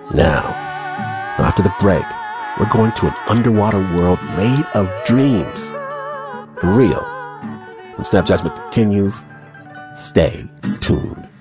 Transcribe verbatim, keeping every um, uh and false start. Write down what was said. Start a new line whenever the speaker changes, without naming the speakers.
Now, after the break, we're going to an underwater world made of dreams. For real. When Snap Judgment continues, stay tuned.